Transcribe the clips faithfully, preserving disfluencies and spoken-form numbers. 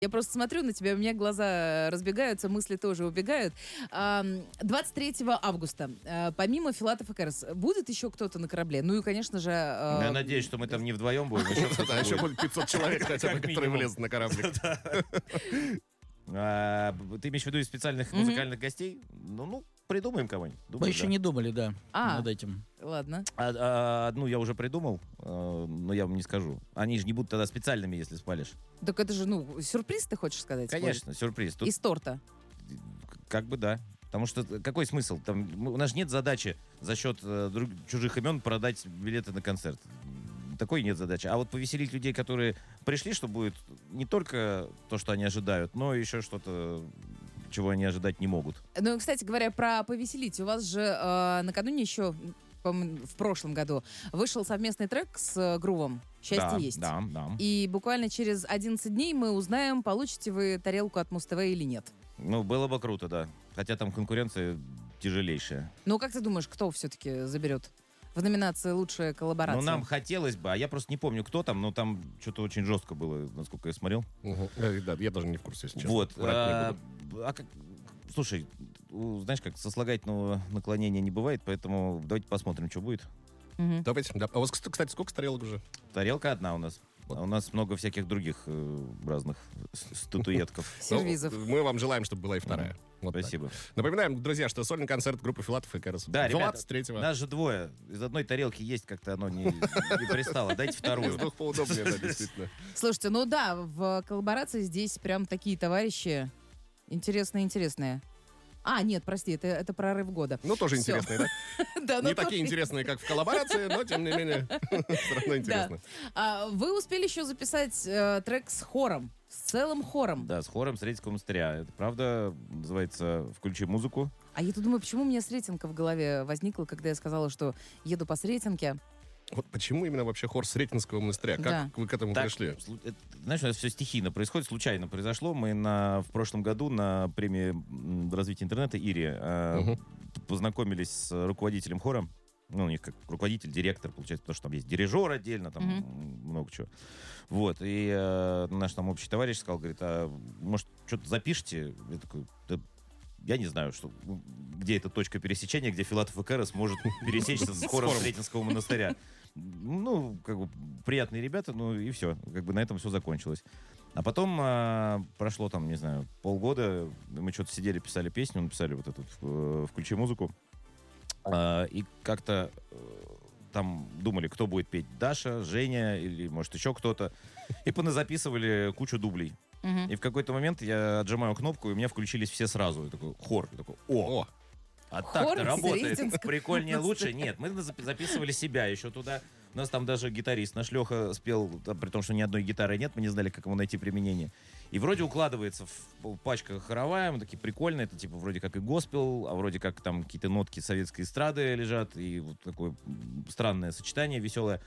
Я просто смотрю на тебя, у меня глаза разбегаются, мысли тоже убегают. двадцать третьего августа, помимо Филатов и Кэрос, будет еще кто-то на корабле? Ну и, конечно же... Я надеюсь, что мы там не вдвоем будем. Еще будет пятьсот человек хотя бы, которые влезут на кораблик. Ты имеешь в виду из специальных музыкальных гостей? Ну, ну, придумаем кого-нибудь. Мы еще не думали, да, над этим. Ладно. Одну я уже придумал, но я вам не скажу. Они же не будут тогда специальными, если спалишь. Так это же, ну, сюрприз, ты хочешь сказать? Конечно, сюрприз. Из торта. Как бы да. Потому что какой смысл? Там, у нас же нет задачи за счет э, друг, чужих имен продать билеты на концерт. Такой нет задачи. А вот повеселить людей, которые пришли, что будет не только то, что они ожидают, но еще что-то, чего они ожидать не могут. Ну, кстати говоря, про повеселить. У вас же э, накануне еще, в прошлом году, вышел совместный трек с Грувом «Счастье да, есть». Да, да. И буквально через одиннадцать дней мы узнаем, получите вы тарелку от Муз-ТВ или нет. Ну, было бы круто, да. Хотя там конкуренция тяжелейшая. Ну, как ты думаешь, кто все-таки заберет в номинации «Лучшая коллаборация»? Ну, нам хотелось бы, а я просто не помню, кто там, но там что-то очень жестко было, насколько я смотрел. Угу. Да, я даже не в курсе, если честно. Вот. А, а как, слушай, знаешь, как сослагательного наклонения не бывает, поэтому давайте посмотрим, что будет. Угу. Давайте. Да. А у вас, кстати, сколько тарелок уже? Тарелка одна у нас. А у нас много всяких других э, разных статуэтков. Сервизов. Ну, мы вам желаем, чтобы была и вторая. Вот спасибо. Так. Напоминаем, друзья, что сольный концерт группы Филатов и Кэрос. Да, двадцать третьего. Ребята, нас же двое. Из одной тарелки есть как-то оно не, не пристало. Дайте вторую. Из двух поудобнее, да, действительно. Слушайте, ну да, в коллаборации здесь прям такие товарищи интересные-интересные. А, нет, прости, это, это прорыв года. Ну, тоже Всё. интересные, да? Да, не такие интересные, как в коллаборации, но, тем не менее, все равно интересно. А, вы успели еще записать э, трек с хором, с целым хором. Да, с хором Сретенского монастыря. Это, правда, называется «Включи музыку». А я тут думаю, почему у меня Сретенка в голове возникла, когда я сказала, что еду по Сретенке. Вот почему именно вообще хор Сретенского монастыря? Как Да. вы к этому Так, пришли? это, знаешь, у нас все стихийно происходит, случайно произошло. Мы на, в прошлом году на премии м, развития интернета ИРИ э, Угу. познакомились с руководителем хора. Ну, у них как руководитель, директор, получается, потому что там есть дирижер отдельно, там Мгм. много чего. Вот, и э, наш там общий товарищ сказал, говорит, а может, что-то запишите? Я такой, да, я не знаю, что, где эта точка пересечения, где Филатов и Кэрос может пересечься с хором Сретенского монастыря. Ну, как бы, приятные ребята, ну и все. Как бы на этом все закончилось. А потом а, прошло там, не знаю, полгода, мы что-то сидели, писали песню, написали вот эту э, «Включи музыку». А, и как-то э, там думали, кто будет петь, Даша, Женя или, может, еще кто-то. И поназаписывали кучу дублей. Мгм. И в какой-то момент я отжимаю кнопку, и у меня включились все сразу. Я такой, хор. Я такой, о, О, а Хор так-то работает. Сретенского Прикольнее, лучше. Нет, мы запи- записывали себя еще туда. У нас там даже гитарист наш Леха спел, там, при том, что ни одной гитары нет, мы не знали, как ему найти применение. И вроде укладывается в пачка хоровая, мы такие прикольные, это типа вроде как и госпел, а вроде как там какие-то нотки советской эстрады лежат, и вот такое странное сочетание веселое.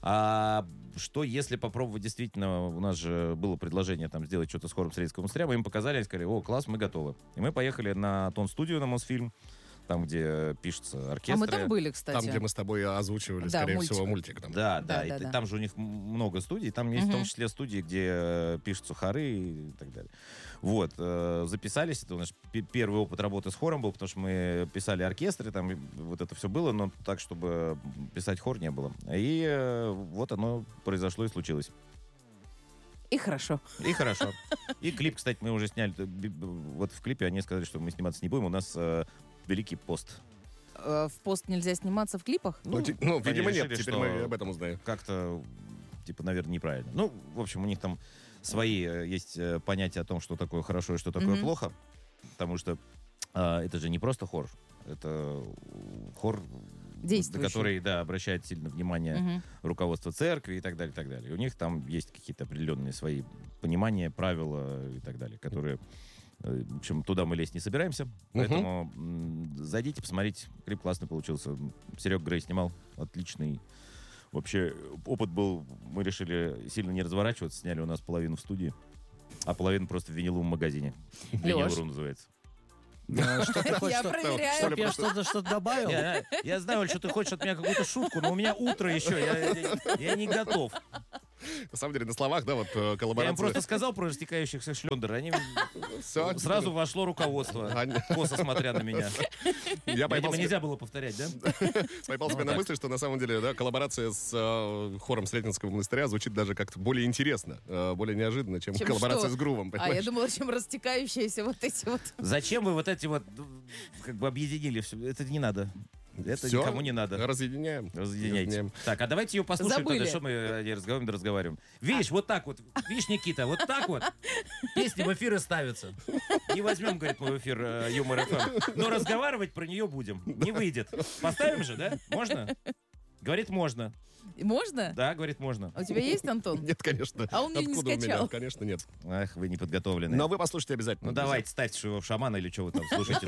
А что, если попробовать действительно, у нас же было предложение там сделать что-то с хором Сретенского монастыря, мы им показали, они сказали, о, класс, мы готовы. И мы поехали на Тон-студию на Мосфильм, там, где пишутся оркестры. А мы там были, кстати. там, где мы с тобой озвучивали, Да, скорее мультик. всего, мультик. Там. Да, да, Да, и да, т- да. там же у них м- много студий, там есть в том Мгм. числе студии, где э, пишутся хоры и так далее. Вот, э, записались, это наш п- первый опыт работы с хором был, потому что мы писали оркестры, там и вот это все было, но так, чтобы писать хор, не было. И э, вот оно произошло и случилось. И хорошо. И хорошо. И клип, кстати, мы уже сняли. Би- б- Вот в клипе они сказали, что мы сниматься не будем, у нас э, Великий пост. Э, В пост нельзя сниматься в клипах? Ну, ти- ну, они видимо, нет, решили, теперь что мы об этом узнаем. Как-то, типа, наверное, неправильно. Ну, в общем, у них там свои э, есть э, понятия о том, что такое хорошо и что такое Мгм. плохо. Потому что а, это же не просто хор. Это хор, Действующий. на который, да, обращает сильно внимание Мгм. руководство церкви и так далее, и так далее. И у них там есть какие-то определенные свои понимания, правила и так далее, которые... э, В общем, туда мы лезть не собираемся. Поэтому м, зайдите, посмотрите. Клип классный получился. Серега Грей снимал. Отличный. Вообще, опыт был... Мы решили сильно не разворачиваться. Сняли у нас половину в студии, а половину просто в виниловом магазине. Винилру называется. А, Что ты хочешь, Я что- проверяю. чтоб я что-то что-то добавил? Я, я знаю, Оль, что ты хочешь от меня какую-то шутку, но у меня утро еще. Я, я- я не готов. На самом деле, на словах, да, вот э, Я им коллаборация. просто сказал про растекающихся шлендер, они Все. сразу вошло руководство, Они- косо смотря на меня. Я поймал Видимо, себя, нельзя было повторять, да? поймал себя Ну, на так. мысли, что на самом деле, да, коллаборация с э, хором Сретенского монастыря звучит даже как-то более интересно, э, более неожиданно, чем, Чем коллаборация что? с Грувом, А я понимаешь? думала, чем растекающиеся вот эти вот. Зачем вы вот эти вот как бы объединили все? Это не надо. Это Всё, никому не надо. Разъединяем. Разъединяйте. Разъединяем. Так, а давайте ее послушаем, Забыли. тогда что мы э, не разговариваем, да разговариваем. Видишь, вот так вот. Видишь, Никита, вот так вот песни в эфир и ставятся. Не возьмем, говорит, мы в эфир э, Юмор эф эм, но разговаривать про нее будем. Не выйдет. Поставим же, да? Можно? Говорит, можно. Можно? Да, говорит, можно. А у тебя есть, Антон? Нет, конечно. А он её не Откуда у меня? скачал. Конечно, нет. Ах, вы неподготовленные. Но вы послушайте обязательно. Ну давайте, ставьте что его в шамана или что вы там слушаете.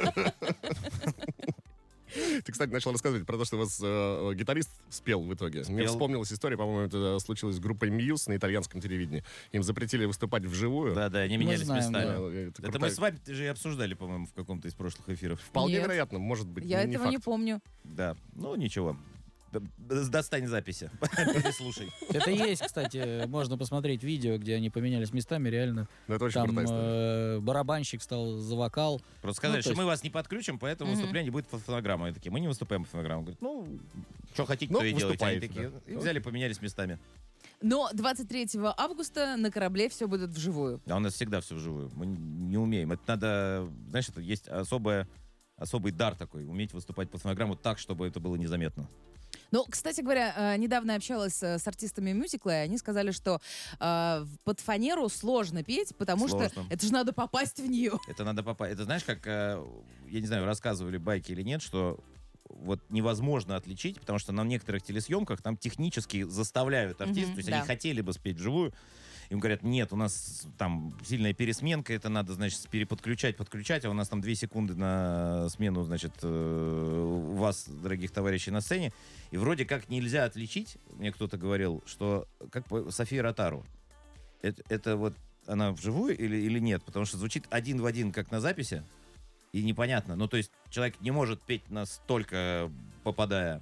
Ты, кстати, начал рассказывать про то, что у вас э, гитарист спел в итоге. Мне Спел. вспомнилась история, по-моему, это случилось с группой Muse на итальянском телевидении. Им запретили выступать вживую. Да, да, они Мы менялись знаем, местами. Да, это Это крутая- мы с вами же и обсуждали, по-моему, в каком-то из прошлых эфиров. Вполне Нет. вероятно, может быть. Я не этого не факт. помню. Да, ну ничего. Д- д- Достань записи. Переслушай. Это есть, кстати, можно посмотреть видео, где они поменялись местами, реально. Ну, это очень Там крутая история. э, барабанщик стал за вокал. Просто сказали, Ну, то что есть- мы вас не подключим, поэтому Мгм. выступление будет по фонограмму. Они такие, мы не выступаем по фонограмму. Говорят, ну, что хотите, Ну, то и делайте. Они выступаете, такие, да. и взяли, поменялись местами. Но двадцать третьего августа на корабле все будет вживую. А у нас всегда все вживую. Мы не умеем. Это надо, знаешь, это есть особое, особый дар такой, уметь выступать по фонограмму так, чтобы это было незаметно. Ну, кстати говоря, э, недавно общалась э, с артистами мюзикла, и они сказали, что э, в- под фанеру сложно петь, потому что Сложно. это же надо попасть в нее. Это надо попасть. Это знаешь, как, э, я не знаю, рассказывали байки или нет, что вот невозможно отличить, потому что на некоторых телесъемках там технически заставляют артистов, Мгм, то есть да. они хотели бы спеть вживую, им говорят, нет, у нас там сильная пересменка, это надо, значит, переподключать, подключать, а у нас там две секунды на смену, значит, э, вас, дорогих товарищей, на сцене. И вроде как нельзя отличить, мне кто-то говорил, что как по София Ротару. Это, это вот она вживую или, или нет? Потому что звучит один в один, как на записи, и непонятно. Ну, то есть человек не может петь настолько, попадая.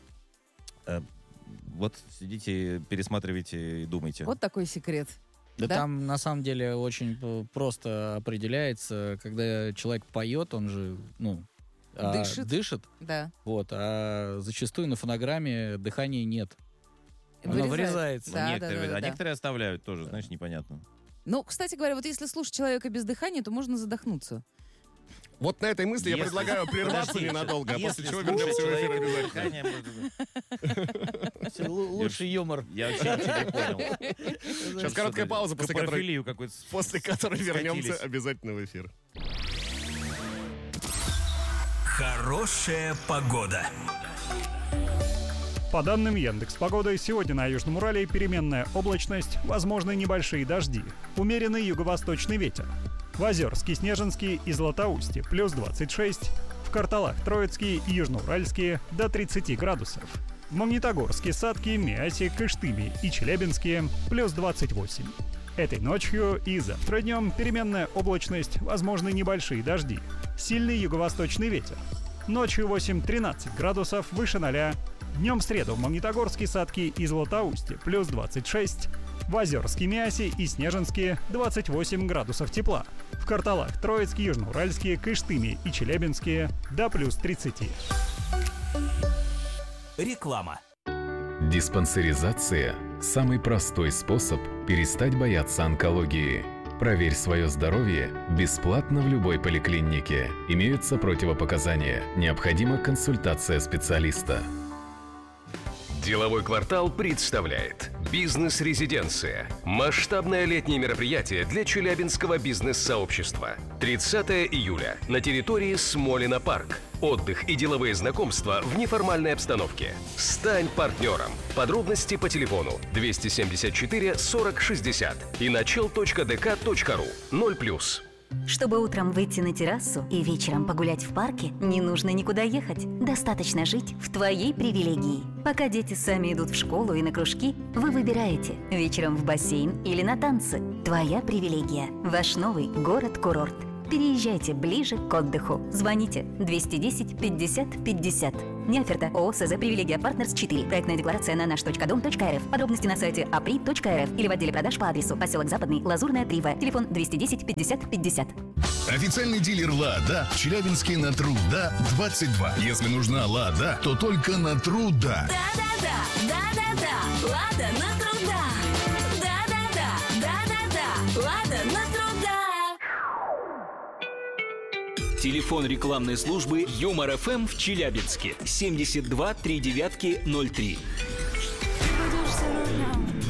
Э, Вот сидите, пересматривайте и думайте. Вот такой секрет. Да, Да? там на самом деле очень п- просто определяется, когда человек поет, он же, ну, а, Дышит. дышит, Да. вот, а зачастую на фонограмме дыхания нет. Оно Вырезает. вырезается. Ну, Да, некоторые, да, да, а да. некоторые оставляют тоже, знаешь, непонятно. Ну, кстати говоря, вот если слушать человека без дыхания, то можно задохнуться. Вот на этой мысли я Если- предлагаю прерваться Подожди, ненадолго, а если после чего слушать вернемся в эфир человека без обязательно. дыхания, можно- Всё, лу- Лучший юмор. Я вообще ничего не понял. Сейчас короткая пауза, после которой, Капрофилию какой-то. после которой вернемся скатились. обязательно в эфир. Хорошая погода. По данным Яндекс.Погоды, сегодня на Южном Урале переменная облачность, возможны небольшие дожди, умеренный юго-восточный ветер. В Озерске, Снежинске и Златоусте плюс двадцать шесть, в Карталах, Троицкие и Южноуральские до тридцати градусов. В Магнитогорске, Сатке, Миасе, Кыштыме и Челябинске плюс двадцать восемь. Этой ночью и завтра днем переменная облачность, возможны небольшие дожди, сильный юго-восточный ветер. Ночью восемь-тринадцать градусов выше ноля. Днем в среду в Магнитогорске, Сатке и Златоусте плюс двадцать шесть, в Озерске, Миасе и Снежинске двадцать восемь градусов тепла, в Карталах, Троицке, Южноуральске, Кыштыме и Челябинске до плюс тридцати. Реклама. Диспансеризация – самый простой способ перестать бояться онкологии. Проверь свое здоровье бесплатно в любой поликлинике. Имеются противопоказания. Необходима консультация специалиста. Деловой квартал представляет «Бизнес-резиденция» – масштабное летнее мероприятие для челябинского бизнес-сообщества. тридцатого июля на территории Смолино парк. Отдых и деловые знакомства в неформальной обстановке. Стань партнером. Подробности по телефону двести семьдесят четыре сорок шестьдесят и начал точка д к точка ру. ноль плюс. Чтобы утром выйти на террасу и вечером погулять в парке, не нужно никуда ехать. Достаточно жить в твоей привилегии. Пока дети сами идут в школу и на кружки, вы выбираете вечером в бассейн или на танцы. Твоя привилегия. Ваш новый город-курорт. Переезжайте ближе к отдыху. Звоните двести десять пятьдесят пятьдесят. Неоферта. ООО СЗ «Привилегия Партнерс четыре». Проектная декларация на наш точка дом точка эр эф. Подробности на сайте апри точка эр эф или в отделе продаж по адресу поселок Западный, Лазурная, три В. Телефон двести десять пятьдесят пятьдесят. Официальный дилер «Лада» в Челябинске на Труда двадцать два. Если нужна «Лада», то только на Труда. Да-да-да, да-да-да, «Лада» на Труда. Да-да-да, да-да-да, «Лада» на Труда. Телефон рекламной службы Юмор ФМ в Челябинске семьдесят два три девятки ноль три.